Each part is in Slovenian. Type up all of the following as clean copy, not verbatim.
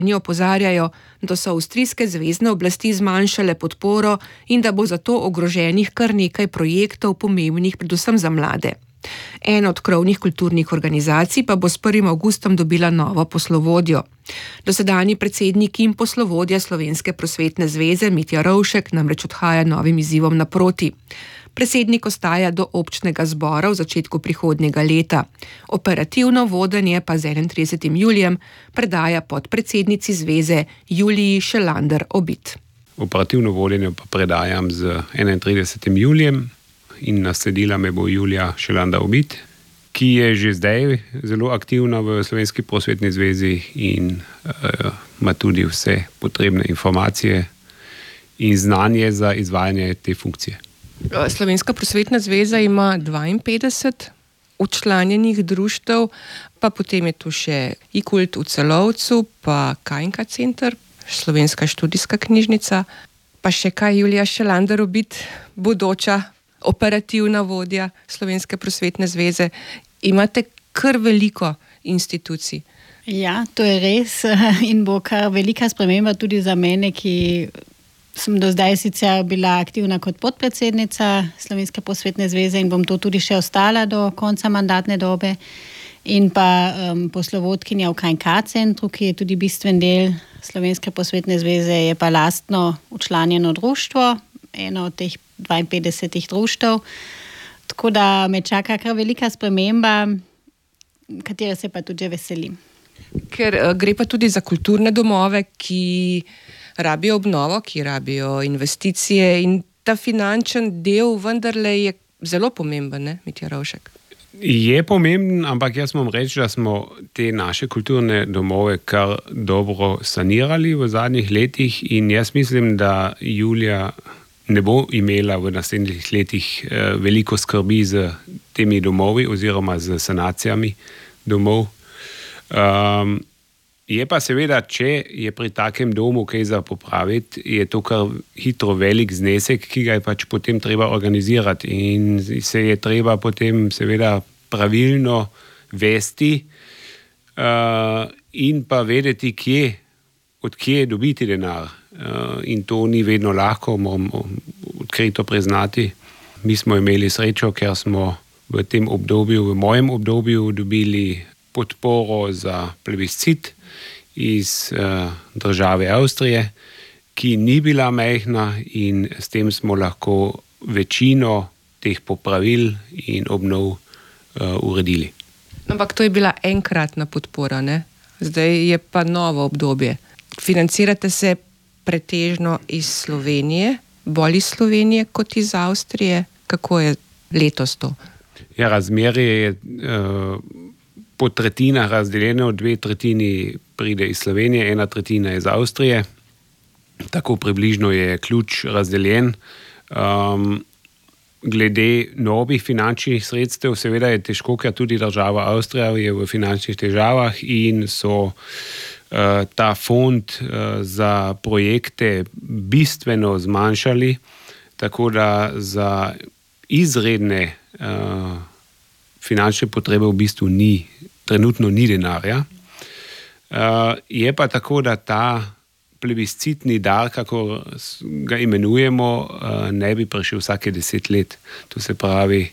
Njih opozarjajo, da so avstrijske zvezne oblasti zmanjšale podporo in da bo zato ogroženih kar nekaj projektov pomembnih predvsem za mlade. Ena od krovnih kulturnih organizacij pa bo s 1. avgustom dobila novo poslovodjo. Dosedanji predsednik in poslovodja Slovenske prosvetne zveze Mitja Rovšek namreč odhaja novim izzivom naproti. Predsednik ostaja do občnega zbora v začetku prihodnjega leta. Operativno vodenje pa z 31. julijem predaja podpredsednici zveze Juliji Šelander-Obid. Operativno vodenje pa predajam z 31. julijem in nasledila me bo Julija Šelander-Obid, ki je že zdaj zelo aktivna v Slovenski prosvetni zvezi in ima tudi vse potrebne informacije in znanje za izvajanje te funkcije. Slovenska prosvetna zveza ima 52 včlanjenih društev, pa potem je tu še iKult v Celovcu, pa KNK center, Slovenska študijska knjižnica, pa še kaj Julija Šelander-Obid, bodoča operativna vodja Slovenske prosvetne zveze. Imate kar veliko institucij. Ja, to je res in bo kar velika sprememba tudi za mene, ki sem do zdaj sicer bila aktivna kot podpredsednica Slovenske prosvetne zveze in bom to tudi še ostala do konca mandatne dobe. In pa poslovodkinja v KNK centru, ki je tudi bistven del Slovenske prosvetne zveze, je pa lastno včlanjeno društvo, eno od teh 52 društev. Tako da me čaka kar velika sprememba, katere se pa tudi že veselim. Ker gre pa tudi za kulturne domove, ki rabijo obnovo, ki rabijo investicije in ta finančen del vendarle je zelo pomemben, ne, Mitja Rovšek? Je pomemben, ampak jaz moram reči, da smo te naše kulturne domove kar dobro sanirali v zadnjih letih in jaz mislim, da Julija ne bo imela v naslednjih letih veliko skrbi z temi domovi oziroma z sanacijami domov. Je pa seveda, če je pri takem domu kaj za popraviti, je to kar hitro velik znesek, ki ga je pač potem treba organizirati in se je treba potem seveda pravilno vesti in pa vedeti, od kje dobiti denar. In to ni vedno lahko, moram odkrito priznati. Mi smo imeli srečo, ker smo v tem obdobju, v mojem obdobju dobili podporo za plebiscit iz države Avstrije, ki ni bila majhna in s tem smo lahko večino teh popravil in obnov uredili. Ampak to je bila enkratna podpora, ne? Zdaj je pa novo obdobje. Financirate se pretežno iz Slovenije, bolj iz Slovenije kot iz Avstrije. Kako je letos to? Ja, razmerje je po tretjinah razdeljeno, 2/3 pride iz Slovenije, 1/3 iz Avstrije. Tako približno je ključ razdeljen. Glede novih finančnih sredstev, seveda je težko, ker tudi država Avstrija je v finančnih težavah in so ta fond za projekte bistveno zmanjšali, tako da za izredne finančne potrebe v bistvu trenutno ni denarja. Je pa tako, da ta plebiscitni dar, kako ga imenujemo, ne bi prišel vsake 10 let. To se pravi,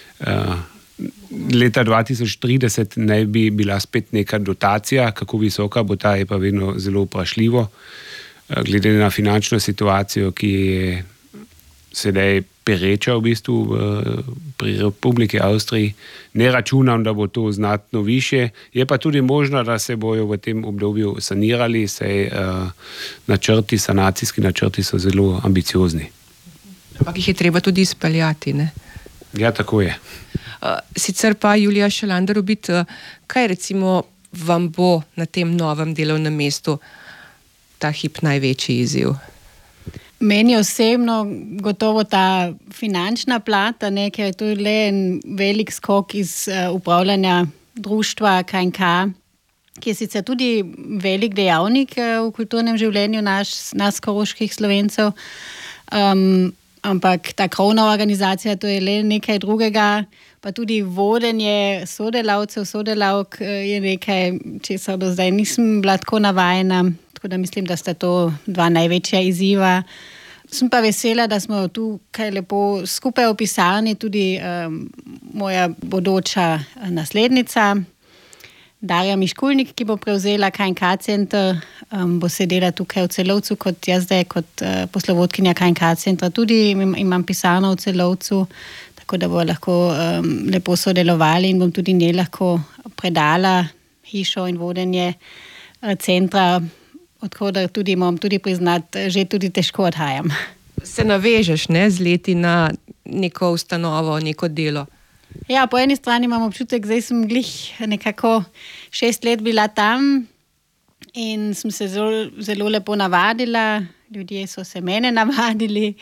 leta 2030 ne bi bila spet neka dotacija, kako visoka bo ta, je pa vedno zelo vprašljivo. Glede na finančno situacijo, ki je sedaj pereča v bistvu pri Republiki Avstriji, ne računam, da bo to znatno više. Je pa tudi možno, da se bojo v tem obdobju sanirali, saj sanacijski načrti so zelo ambiciozni. Ampak jih je treba tudi izpeljati, ne? Ja, tako je. Sicer pa, Julija Šelander-Obid, kaj recimo vam bo na tem novem delovnem mestu ta hip največji izziv? Meni osebno gotovo ta finančna plata, ker je to le en velik skok iz upravljanja društva KNK, ki je sicer tudi velik dejavnik v kulturnem življenju nas koroških Slovencev, ampak ta krovna organizacija, to je le nekaj drugega. pa tudi vodenje sodelavcev, sodelavk je nekaj, česar do zdaj nisem bila tako navajena, tako da mislim, da sta to dva največja izziva. Sem pa vesela, da smo tukaj lepo skupaj opisani, tudi moja bodoča naslednica, Darja Miškulnik, ki bo prevzela KNK center, bo sedela tukaj v Celovcu, kot jaz zdaj, kot poslovodkinja KNK centra. Tudi imam pisarno v Celovcu, tako da bo lahko lepo sodelovali in bom tudi njej lahko predala hišo in vodenje centra, odhoda tudi moram tudi priznati, že tudi težko odhajam. Se navežeš, ne, z leti na neko ustanovo, neko delo? Ja, po eni strani imam občutek, zdaj sem glih nekako 6 let bila tam in sem se zelo lepo navadila, ljudje so se mene navadili,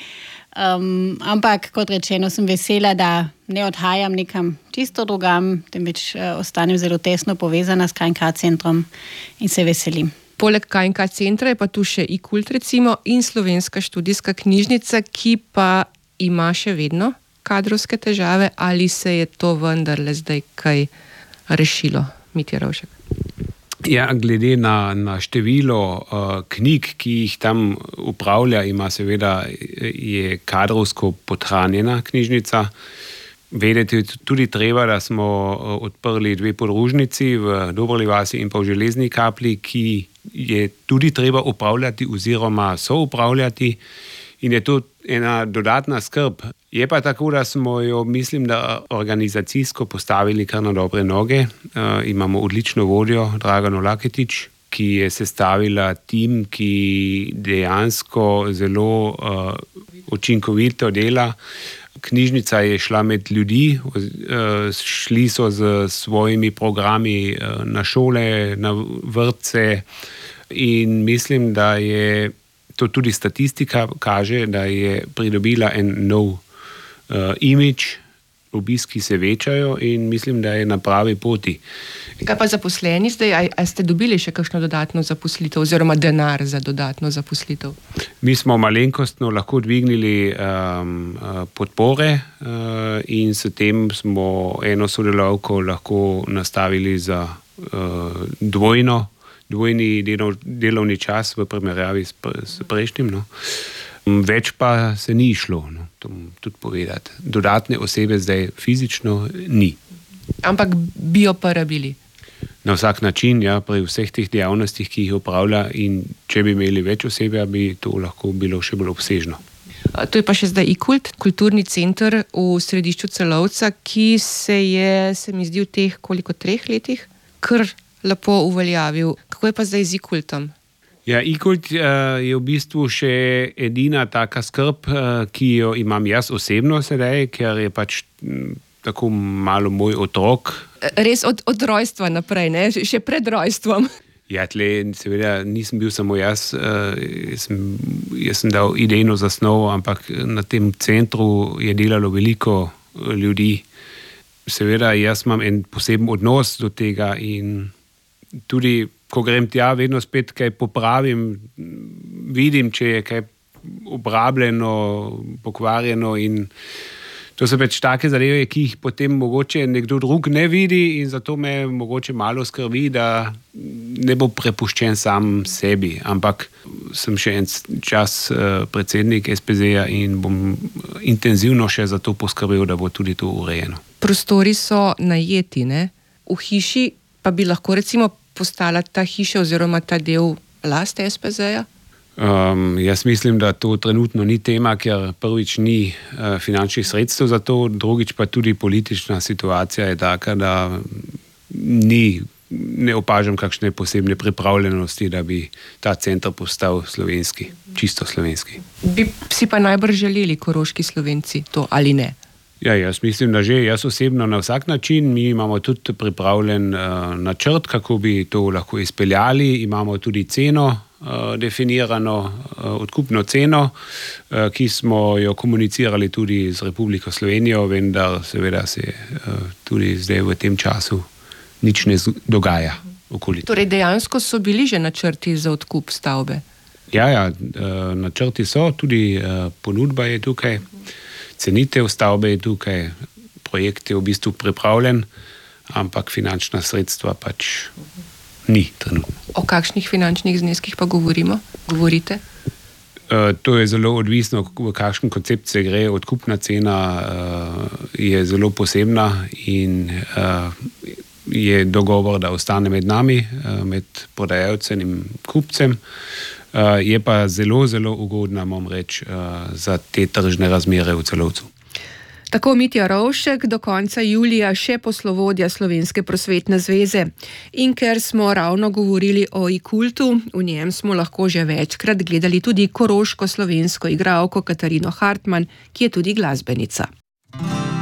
ampak kot rečeno sem vesela, da ne odhajam nekam čisto drugam, temveč ostanem zelo tesno povezana s KNK centrom in se veselim. Poleg KNK centra je pa tu še IKult recimo in Slovenska študijska knjižnica, ki pa ima še vedno kadrovske težave, ali se je to vendarle zdaj kaj rešilo, Mitja Rovšek? Ja, glede na število knjig, ki jih tam upravlja, je kadrovsko podhranjena knjižnica. Vedeti tudi treba, da smo odprli 2 podružnici v Dobrovi vasi in pa v Železni Kapli, ki je tudi treba upravljati oziroma soupravljati. In je to ena dodatna skrb. Je pa tako, da smo jo, mislim, da organizacijsko postavili kar na dobre noge. Imamo odlično vodjo, Dragano Laketič, ki je sestavila tim, ki dejansko zelo učinkovito dela. Knjižnica je šla med ljudi, šli so z svojimi programi na šole, na vrtce in mislim, da je to tudi statistika kaže, da je pridobila en nov imidž, obiski se večajo in mislim, da je na pravi poti. Kaj pa zaposleni zdaj? A ste dobili še kakšno dodatno zaposlitev oziroma denar za dodatno zaposlitev? Mi smo malenkostno lahko dvignili podpore in s tem smo eno sodelavko lahko nastavili za dvojni delovni čas v primerjavi s prejšnjim. No. Več pa se ni šlo, no, to tudi povedati. Dodatne osebe zdaj fizično ni. Ampak bi jo pa rabili? Na vsak način, ja, pri vseh teh dejavnostih, ki jih upravlja, in če bi imeli več osebja, bi to lahko bilo še bolj obsežno. To je pa še zdaj IKult, kulturni center v središču Celovca, ki se je, se mi zdi, v teh 3 letih kar lepo uveljavil. Kako je pa zdaj z IKultom? Ja, IKult je v bistvu še edina taka skrb, ki jo imam jaz osebno sedaj, ker je pač tako malo moj otrok. Res od rojstva naprej, ne? Še pred rojstvom. Ja, tle seveda nisem bil samo jaz, jaz sem dal idejno zasnovo, ampak na tem centru je delalo veliko ljudi. Seveda jaz imam en poseben odnos do tega in tudi, ko grem tja, vedno spet kaj popravim, vidim, če je kaj obrabljeno, pokvarjeno in to so pač take zadeve, ki jih potem mogoče nekdo drug ne vidi in zato me mogoče malo skrbi, da ne bo prepuščen sam sebi, ampak sem še en čas predsednik SPZ-ja in bom intenzivno še za to poskrbel, da bo tudi to urejeno. Prostori so najeti, ne? V hiši pa bi lahko recimo postala ta hiša oziroma ta del last SPZ-ja? Jaz mislim, da to trenutno ni tema, ker prvič ni finančnih sredstev za to, drugič pa tudi politična situacija je taka, da ne opažam kakšne posebne pripravljenosti, da bi ta center postal slovenski, čisto slovenski. Bi si pa najbrž želeli Koroški Slovenci to ali ne? Ja, jaz mislim, da že. Jaz osebno na vsak način. Mi imamo tudi pripravljen načrt, kako bi to lahko izpeljali. Imamo tudi ceno definirano, odkupno ceno, ki smo jo komunicirali tudi z Republiko Slovenijo, vendar seveda se tudi zdaj v tem času nič ne dogaja okoli. Torej dejansko so bili že načrti za odkup stavbe? Ja, načrti so, tudi ponudba je tukaj. Cenitev stavbe je tukaj, projekt je v bistvu pripravljen, ampak finančna sredstva pač ni trenutno. O kakšnih finančnih zneskih pa govorite? To je zelo odvisno, v kakšen koncept se gre. Odkupna cena je zelo posebna in je dogovor, da ostane med nami, med prodajalcem in kupcem. Je pa zelo, zelo ugodna, moram reči, za te tržne razmere v Celovcu. Tako Mitja Rovšek, do konca julija še poslovodja Slovenske prosvetne zveze. In ker smo ravno govorili o iKultu, v njem smo lahko že večkrat gledali tudi koroško slovensko igralko Katarino Hartmann, ki je tudi glasbenica.